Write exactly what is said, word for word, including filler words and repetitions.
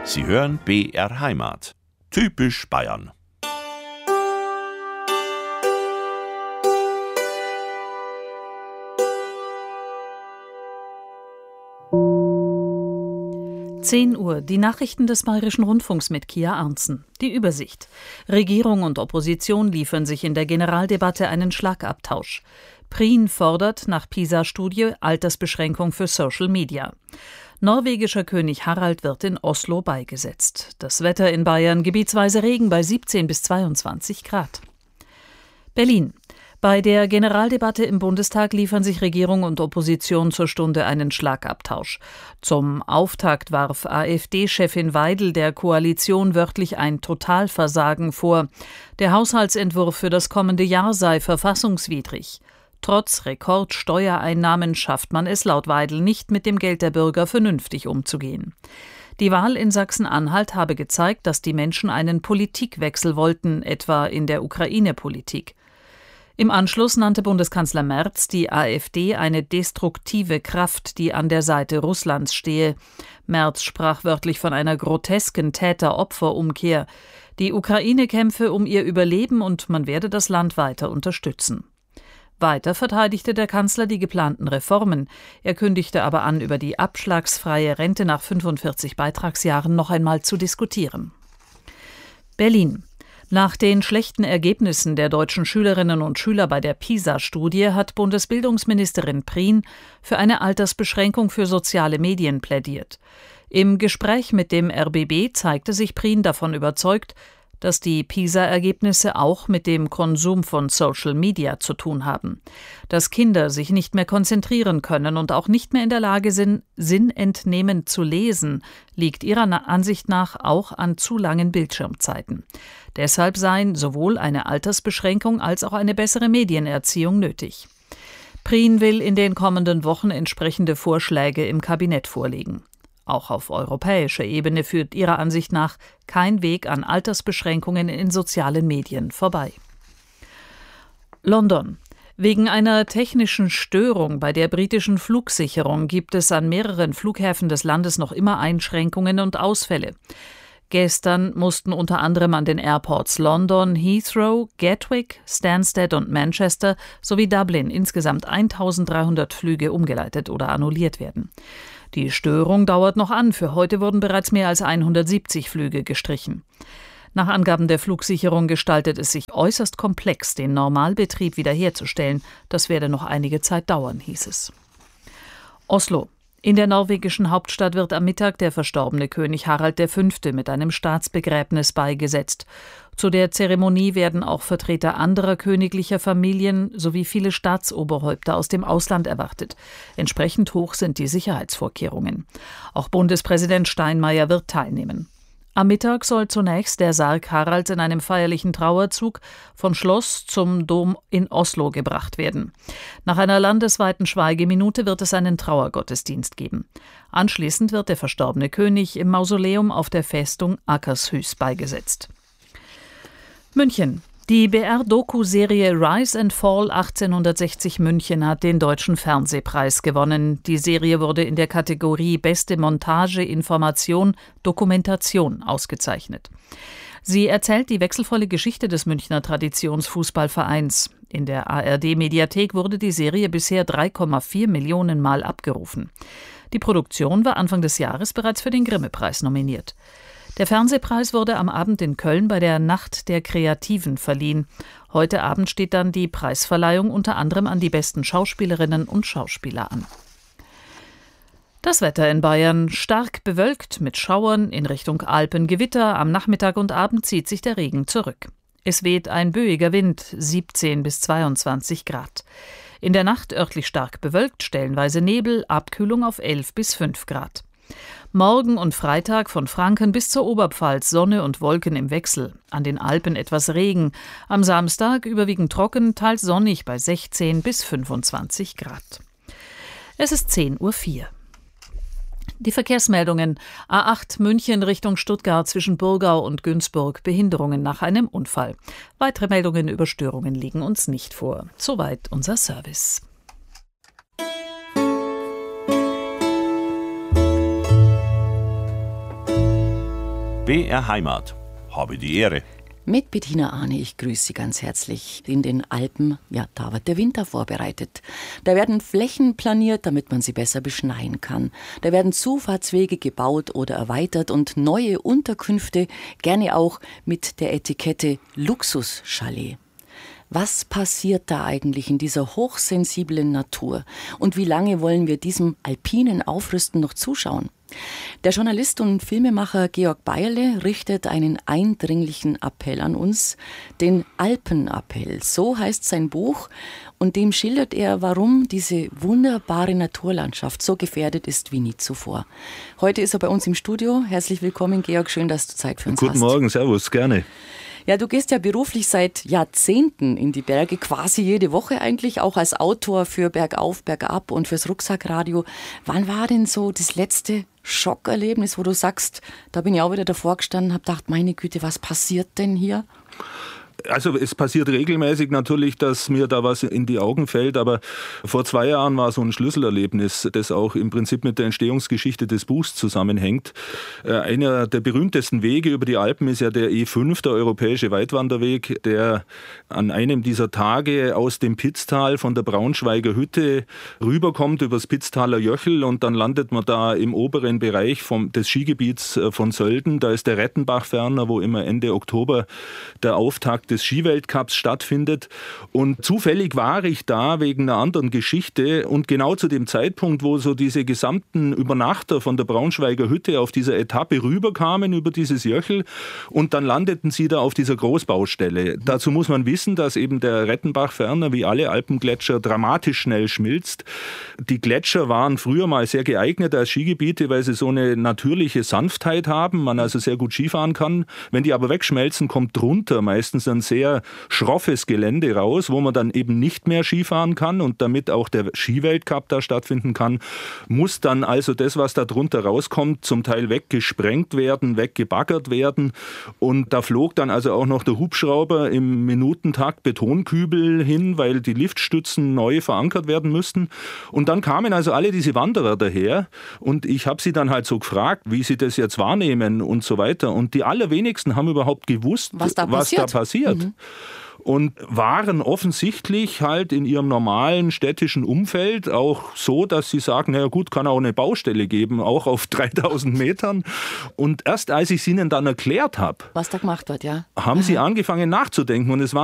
Sie hören B R Heimat. Typisch Bayern. zehn Uhr, die Nachrichten des Bayerischen Rundfunks mit Kia Arntzen. Die Übersicht. Regierung und Opposition liefern sich in der Generaldebatte einen Schlagabtausch. Prien fordert nach PISA-Studie Altersbeschränkung für Social Media. Norwegischer König Harald wird in Oslo beigesetzt. Das Wetter in Bayern, gebietsweise Regen bei siebzehn bis zweiundzwanzig Grad. Berlin. Bei der Generaldebatte im Bundestag liefern sich Regierung und Opposition zur Stunde einen Schlagabtausch. Zum Auftakt warf AfD-Chefin Weidel der Koalition wörtlich ein Totalversagen vor. Der Haushaltsentwurf für das kommende Jahr sei verfassungswidrig. Trotz Rekordsteuereinnahmen schafft man es laut Weidel nicht, mit dem Geld der Bürger vernünftig umzugehen. Die Wahl in Sachsen-Anhalt habe gezeigt, dass die Menschen einen Politikwechsel wollten, etwa in der Ukraine-Politik. Im Anschluss nannte Bundeskanzler Merz die AfD eine destruktive Kraft, die an der Seite Russlands stehe. Merz sprach wörtlich von einer grotesken Täter-Opfer-Umkehr. Die Ukraine kämpfe um ihr Überleben und man werde das Land weiter unterstützen. Weiter verteidigte der Kanzler die geplanten Reformen. Er kündigte aber an, über die abschlagsfreie Rente nach fünfundvierzig Beitragsjahren noch einmal zu diskutieren. Berlin. Nach den schlechten Ergebnissen der deutschen Schülerinnen und Schüler bei der PISA-Studie hat Bundesbildungsministerin Prien für eine Altersbeschränkung für soziale Medien plädiert. Im Gespräch mit dem R B B zeigte sich Prien davon überzeugt, dass die PISA-Ergebnisse auch mit dem Konsum von Social Media zu tun haben. Dass Kinder sich nicht mehr konzentrieren können und auch nicht mehr in der Lage sind, sinnentnehmend zu lesen, liegt ihrer Ansicht nach auch an zu langen Bildschirmzeiten. Deshalb seien sowohl eine Altersbeschränkung als auch eine bessere Medienerziehung nötig. Prien will in den kommenden Wochen entsprechende Vorschläge im Kabinett vorlegen. Auch auf europäischer Ebene führt ihrer Ansicht nach kein Weg an Altersbeschränkungen in sozialen Medien vorbei. London. Wegen einer technischen Störung bei der britischen Flugsicherung gibt es an mehreren Flughäfen des Landes noch immer Einschränkungen und Ausfälle. Gestern mussten unter anderem an den Airports London, Heathrow, Gatwick, Stansted und Manchester sowie Dublin insgesamt eintausenddreihundert Flüge umgeleitet oder annulliert werden. Die Störung dauert noch an. Für heute wurden bereits mehr als hundertsiebzig Flüge gestrichen. Nach Angaben der Flugsicherung gestaltet es sich äußerst komplex, den Normalbetrieb wiederherzustellen. Das werde noch einige Zeit dauern, hieß es. Oslo. In der norwegischen Hauptstadt wird am Mittag der verstorbene König Harald der Fünfte mit einem Staatsbegräbnis beigesetzt. Zu der Zeremonie werden auch Vertreter anderer königlicher Familien sowie viele Staatsoberhäupter aus dem Ausland erwartet. Entsprechend hoch sind die Sicherheitsvorkehrungen. Auch Bundespräsident Steinmeier wird teilnehmen. Am Mittag soll zunächst der Sarg Haralds in einem feierlichen Trauerzug von Schloss zum Dom in Oslo gebracht werden. Nach einer landesweiten Schweigeminute wird es einen Trauergottesdienst geben. Anschließend wird der verstorbene König im Mausoleum auf der Festung Akershus beigesetzt. München. Die B R-Doku-Serie Rise and Fall achtzehnhundertsechzig München hat den Deutschen Fernsehpreis gewonnen. Die Serie wurde in der Kategorie Beste Montage, Information, Dokumentation ausgezeichnet. Sie erzählt die wechselvolle Geschichte des Münchner Traditionsfußballvereins. In der A R D-Mediathek wurde die Serie bisher drei Komma vier Millionen Mal abgerufen. Die Produktion war Anfang des Jahres bereits für den Grimme-Preis nominiert. Der Fernsehpreis wurde am Abend in Köln bei der Nacht der Kreativen verliehen. Heute Abend steht dann die Preisverleihung unter anderem an die besten Schauspielerinnen und Schauspieler an. Das Wetter in Bayern: stark bewölkt mit Schauern, in Richtung Alpen Gewitter, am Nachmittag und Abend zieht sich der Regen zurück. Es weht ein böiger Wind, siebzehn bis zweiundzwanzig Grad. In der Nacht örtlich stark bewölkt, stellenweise Nebel, Abkühlung auf elf bis fünf Grad. Morgen und Freitag von Franken bis zur Oberpfalz Sonne und Wolken im Wechsel. An den Alpen etwas Regen. Am Samstag überwiegend trocken, teils sonnig bei sechzehn bis fünfundzwanzig Grad. Es ist zehn Uhr vier. Die Verkehrsmeldungen: A acht München Richtung Stuttgart zwischen Burgau und Günzburg, Behinderungen nach einem Unfall. Weitere Meldungen über Störungen liegen uns nicht vor. Soweit unser Service. B R Heimat. Habe die Ehre. Mit Bettina Arne, ich grüße Sie ganz herzlich. In den Alpen, ja, da wird der Winter vorbereitet. Da werden Flächen planiert, damit man sie besser beschneien kann. Da werden Zufahrtswege gebaut oder erweitert und neue Unterkünfte, gerne auch mit der Etikette Luxuschalet. Was passiert da eigentlich in dieser hochsensiblen Natur? Und wie lange wollen wir diesem alpinen Aufrüsten noch zuschauen? Der Journalist und Filmemacher Georg Beierle richtet einen eindringlichen Appell an uns, den Alpenappell. So heißt sein Buch, und dem schildert er, warum diese wunderbare Naturlandschaft so gefährdet ist wie nie zuvor. Heute ist er bei uns im Studio. Herzlich willkommen, Georg. Schön, dass du Zeit für uns Guten hast. Guten Morgen, servus, gerne. Ja, du gehst ja beruflich seit Jahrzehnten in die Berge, quasi jede Woche eigentlich, auch als Autor für Bergauf, Bergab und fürs Rucksackradio. Wann war denn so das letzte Schockerlebnis, wo du sagst, da bin ich auch wieder davor gestanden, habe gedacht, meine Güte, was passiert denn hier? Also es passiert regelmäßig natürlich, dass mir da was in die Augen fällt, aber vor zwei Jahren war so ein Schlüsselerlebnis, das auch im Prinzip mit der Entstehungsgeschichte des Buchs zusammenhängt. Einer der berühmtesten Wege über die Alpen ist ja der E fünf, der europäische Weitwanderweg, der an einem dieser Tage aus dem Pitztal von der Braunschweiger Hütte rüberkommt übers Pitztaler Jöchel und dann landet man da im oberen Bereich vom, des Skigebiets von Sölden. Da ist der Rettenbach ferner, wo immer Ende Oktober der Auftakt des Skiweltcups stattfindet. Und zufällig war ich da wegen einer anderen Geschichte und genau zu dem Zeitpunkt, wo so diese gesamten Übernachter von der Braunschweiger Hütte auf dieser Etappe rüberkamen über dieses Jöchel und dann landeten sie da auf dieser Großbaustelle. Dazu muss man wissen, dass eben der Rettenbach ferner wie alle Alpengletscher dramatisch schnell schmilzt. Die Gletscher waren früher mal sehr geeignet als Skigebiete, weil sie so eine natürliche Sanftheit haben, man also sehr gut Skifahren kann. Wenn die aber wegschmelzen, kommt drunter meistens ein sehr schroffes Gelände raus, wo man dann eben nicht mehr Skifahren kann und damit auch der Skiweltcup da stattfinden kann, muss dann also das, was da drunter rauskommt, zum Teil weggesprengt werden, weggebaggert werden und da flog dann also auch noch der Hubschrauber im Minutentakt Betonkübel hin, weil die Liftstützen neu verankert werden müssten und dann kamen also alle diese Wanderer daher und ich habe sie dann halt so gefragt, wie sie das jetzt wahrnehmen und so weiter und die allerwenigsten haben überhaupt gewusst, was da was passiert. Da passiert. Mhm. Und waren offensichtlich halt in ihrem normalen städtischen Umfeld auch so, dass sie sagen, na gut, kann auch eine Baustelle geben, auch auf dreitausend Metern. Und erst als ich es ihnen dann erklärt habe, was da gemacht wird, ja, haben sie angefangen nachzudenken. Und es war